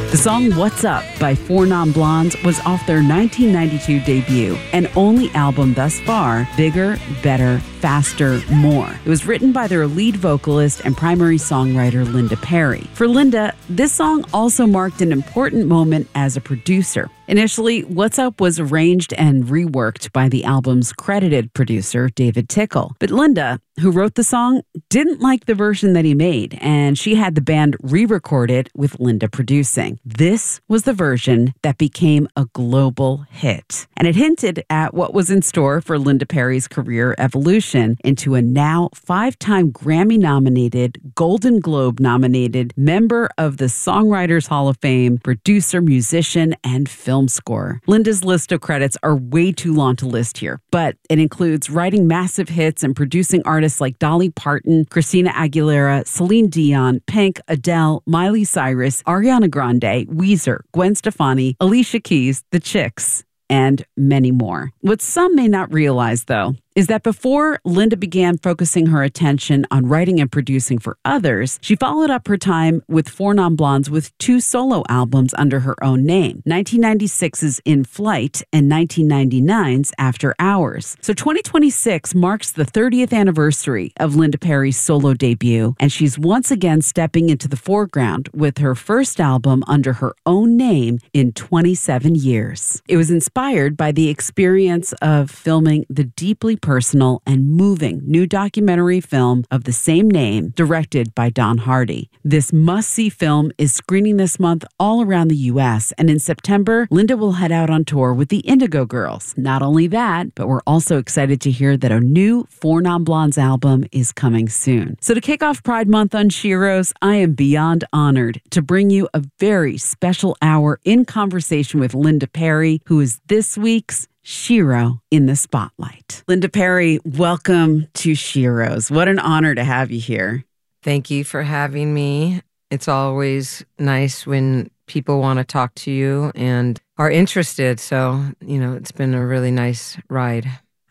The song What's Up by Four Non Blondes was off their 1992 debut and only album thus far, Bigger, Better, Faster, More. It was written by their lead vocalist and primary songwriter, Linda Perry. For Linda, this song also marked an important moment as a producer. Initially, What's Up was arranged and reworked by the album's credited producer, David Tickle. But Linda, who wrote the song, didn't like the version that he made, and she had the band re-record it with Linda producing. This was the version that became a global hit, and it hinted at what was in store for Linda Perry's career evolution into a now 5-time Grammy-nominated, Golden Globe-nominated member of the Songwriters Hall of Fame, producer, musician, and film score. Linda's list of credits are way too long to list here, but it includes writing massive hits and producing artists like Dolly Parton, Christina Aguilera, Celine Dion, Pink, Adele, Miley Cyrus, Ariana Grande, Weezer, Gwen Stefani, Alicia Keys, The Chicks, and many more. What some may not realize, though, is that before Linda began focusing her attention on writing and producing for others, she followed up her time with Four Non Blondes with 2 solo albums under her own name, 1996's In Flight and 1999's After Hours. So 2026 marks the 30th anniversary of Linda Perry's solo debut, and she's once again stepping into the foreground with her first album under her own name in 27 years. It was inspired by the experience of filming the deeply personal and moving new documentary film of the same name, directed by Don Hardy. This must-see film is screening this month all around the U.S., and in September, Linda will head out on tour with the Indigo Girls. Not only that, but we're also excited to hear that a new Four Non Blondes album is coming soon. So to kick off Pride Month on Sheroes, I am beyond honored to bring you a very special hour in conversation with Linda Perry, who is this week's Shero in the Spotlight. Linda Perry, welcome to Sheroes. What an honor to have you here. Thank you for having me. It's always nice when people want to talk to you and are interested. So, it's been a really nice ride.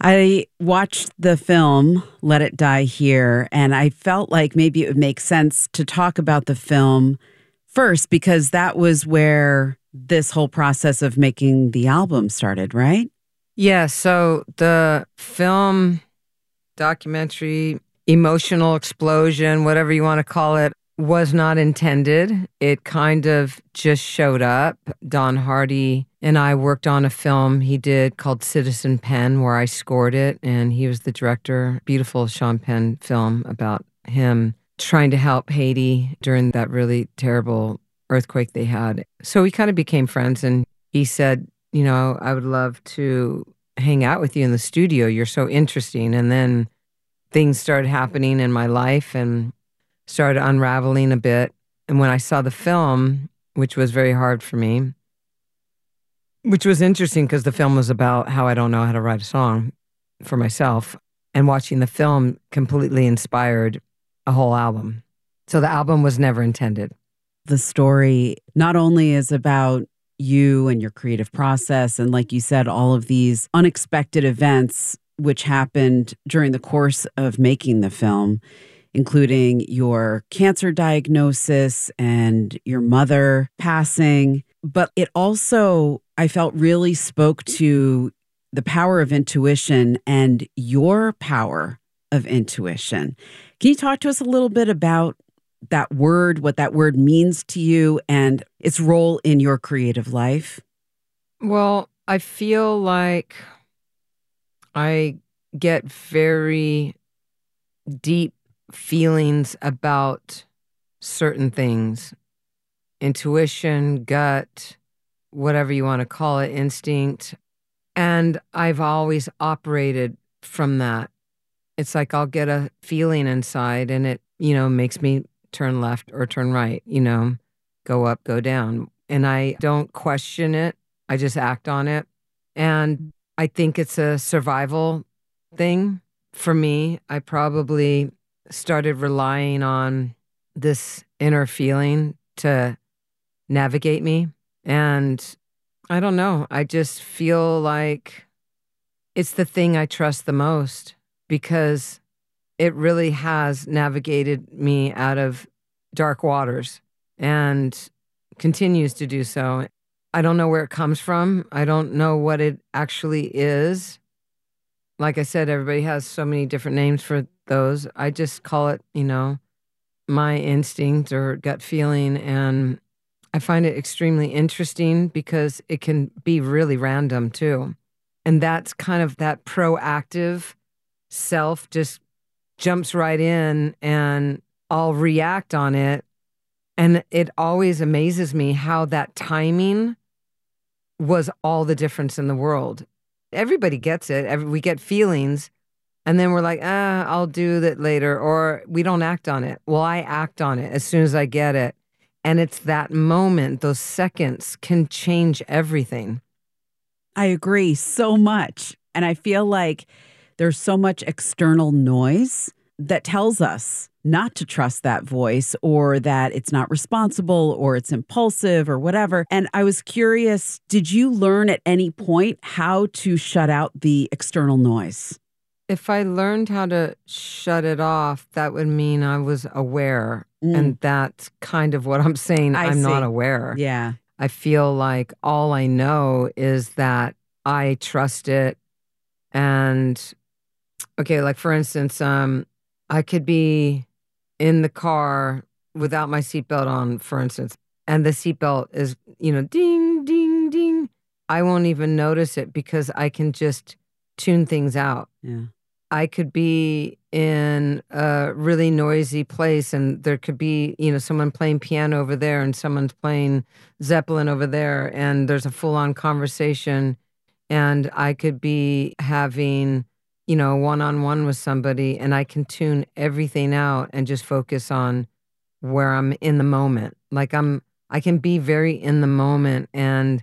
I watched the film, Let It Die Here, and I felt like maybe it would make sense to talk about the film first because that was where this whole process of making the album started, right? Yeah, so the film, documentary, emotional explosion, whatever you want to call it, was not intended. It kind of just showed up. Don Hardy and I worked on a film he did called Citizen Penn, where I scored it, and he was the director. Beautiful Sean Penn film about him trying to help Haiti during that really terrible earthquake they had. So we kind of became friends, and he said, I would love to hang out with you in the studio. You're so interesting. And then things started happening in my life and started unraveling a bit. And when I saw the film, which was very hard for me, which was interesting because the film was about how I don't know how to write a song for myself. And watching the film completely inspired a whole album. So the album was never intended. The story not only is about you and your creative process, and like you said, all of these unexpected events which happened during the course of making the film, including your cancer diagnosis and your mother passing. But it also, I felt, really spoke to the power of intuition and your power of intuition. Can you talk to us a little bit about that word, what that word means to you and its role in your creative life? Well, I feel like I get very deep feelings about certain things. Intuition, gut, whatever you want to call it, instinct. And I've always operated from that. It's like I'll get a feeling inside and it, makes me turn left or turn right, go up, go down. And I don't question it. I just act on it. And I think it's a survival thing for me. I probably started relying on this inner feeling to navigate me. And I don't know. I just feel like it's the thing I trust the most because it really has navigated me out of dark waters and continues to do so. I don't know where it comes from. I don't know what it actually is. Like I said, everybody has so many different names for those. I just call it, my instinct or gut feeling. And I find it extremely interesting because it can be really random too. And that's kind of that proactive self just jumps right in and I'll react on it. And it always amazes me how that timing was all the difference in the world. Everybody gets it. We get feelings, and then we're like, I'll do that later, or we don't act on it. Well, I act on it as soon as I get it. And it's that moment, those seconds can change everything. I agree so much. And I feel like there's so much external noise that tells us not to trust that voice or that it's not responsible or it's impulsive or whatever. And I was curious, did you learn at any point how to shut out the external noise? If I learned how to shut it off, that would mean I was aware. And that's kind of what I'm saying. I'm not aware. Yeah. I feel like all I know is that I trust it. And okay, like for instance, I could be in the car without my seatbelt on, for instance, and the seatbelt is, ding, ding, ding. I won't even notice it because I can just tune things out. Yeah. I could be in a really noisy place and there could be, someone playing piano over there and someone's playing Zeppelin over there and there's a full-on conversation and I could be having, one-on-one with somebody and I can tune everything out and just focus on where I'm in the moment. Like I can be very in the moment and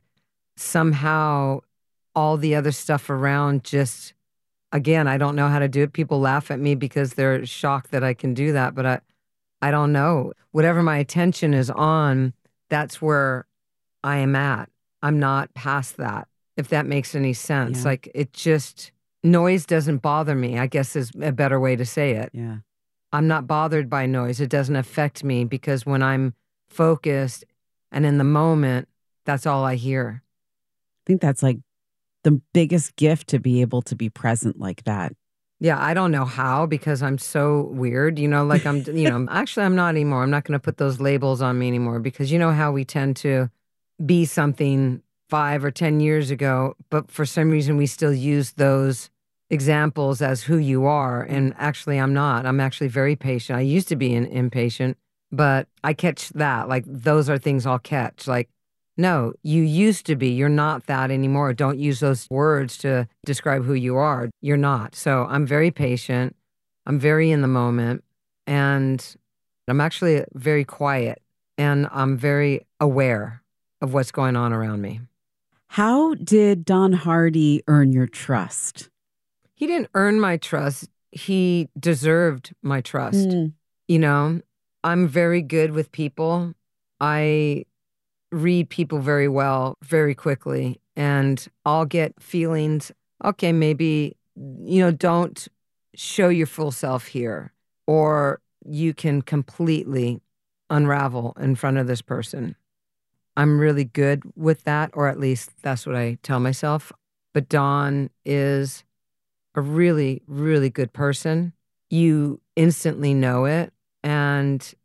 somehow all the other stuff around just, again, I don't know how to do it. People laugh at me because they're shocked that I can do that, but I don't know. Whatever my attention is on, that's where I am at. I'm not past that, if that makes any sense. Yeah. Like it just, noise doesn't bother me, I guess is a better way to say it. Yeah. I'm not bothered by noise. It doesn't affect me because when I'm focused and in the moment, that's all I hear. I think that's like the biggest gift to be able to be present like that. Yeah, I don't know how because I'm so weird, like I'm, actually I'm not anymore. I'm not going to put those labels on me anymore because you know how we tend to be something 5 or 10 years ago, but for some reason we still use those examples as who you are. And actually I'm not. I'm actually very patient. I used to be impatient, but I catch that. Like those are things I'll catch. Like, no, you used to be. You're not that anymore. Don't use those words to describe who you are. You're not. So I'm very patient. I'm very in the moment. And I'm actually very quiet. And I'm very aware of what's going on around me. How did Don Hardy earn your trust? He didn't earn my trust. He deserved my trust. I'm very good with people. I read people very well, very quickly, and I'll get feelings, okay, maybe, don't show your full self here, or you can completely unravel in front of this person. I'm really good with that, or at least that's what I tell myself. But Don is a really, really good person. You instantly know it, and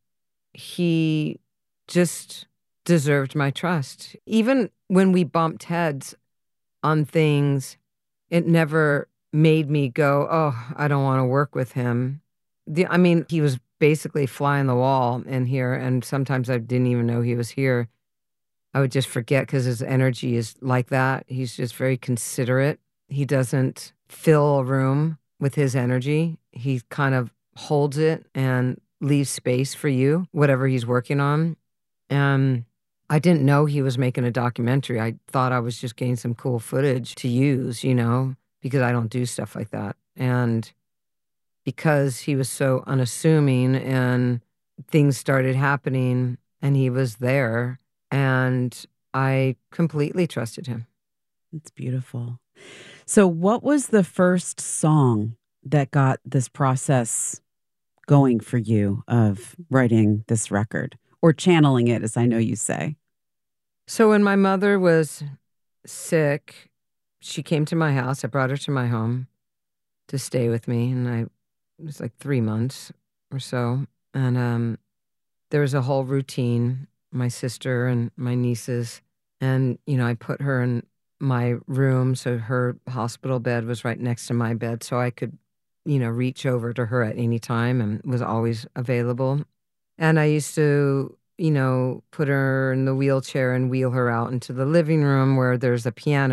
he just deserved my trust. Even when we bumped heads on things, it never made me go, oh, I don't want to work with him. He was basically fly on the wall in here, and sometimes I didn't even know he was here. I would just forget because his energy is like that. He's just very considerate. He doesn't fill a room with his energy. He kind of holds it and leaves space for you, whatever he's working on. And I didn't know he was making a documentary. I thought I was just getting some cool footage to use, because I don't do stuff like that. And because he was so unassuming and things started happening and he was there and I completely trusted him. It's beautiful. So what was the first song that got this process going for you of writing this record or channeling it, as I know you say? So when my mother was sick, she came to my house. I brought her to my home to stay with me, and it was like 3 months or so. And there was a whole routine, my sister and my nieces, and, I put her in my room, so her hospital bed was right next to my bed, so I could, reach over to her at any time and was always available. And I used to, put her in the wheelchair and wheel her out into the living room where there's a piano,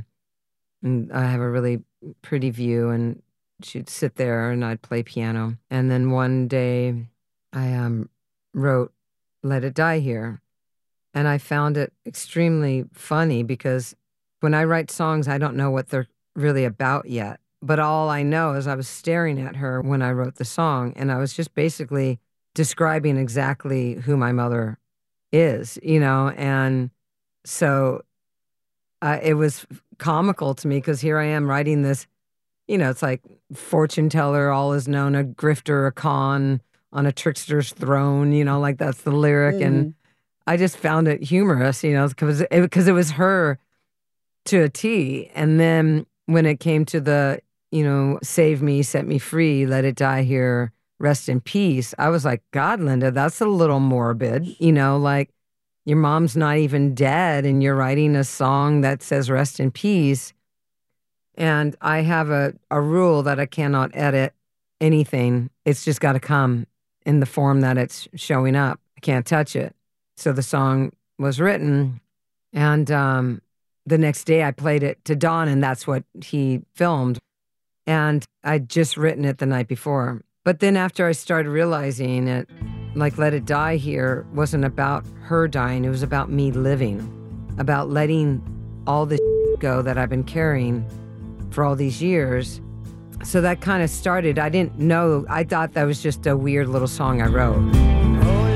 and I have a really pretty view, and she'd sit there and I'd play piano. And then one day I wrote Let It Die Here. And I found it extremely funny because when I write songs, I don't know what they're really about yet. But all I know is I was staring at her when I wrote the song, and I was just basically describing exactly who my mother is, and so it was comical to me because here I am writing this, it's like fortune teller, all is known, a grifter, a con on a trickster's throne, like that's the lyric. And I just found it humorous, because it was her to a T. And then when it came to the, save me, set me free, let it die here, rest in peace, I was like, God, Linda, that's a little morbid, like your mom's not even dead and you're writing a song that says rest in peace. And I have a rule that I cannot edit anything. It's just got to come in the form that it's showing up. I can't touch it. So the song was written, and the next day I played it to Don, and that's what he filmed. And I'd just written it the night before. But then after I started realizing it, like Let It Die Here wasn't about her dying. It was about me living, about letting all the go that I've been carrying for all these years. So that kind of started. I didn't know. I thought that was just a weird little song I wrote.